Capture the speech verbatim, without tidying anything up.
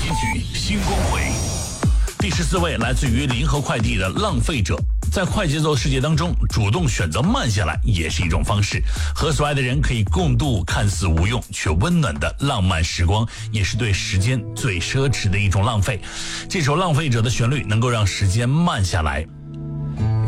新曲新光辉。第十四位来自于联合快递的浪费者。在快节奏世界当中，主动选择慢下来也是一种方式。和所爱的人可以共度看似无用却温暖的浪漫时光，也是对时间最奢侈的一种浪费。这首《浪费者》的旋律能够让时间慢下来。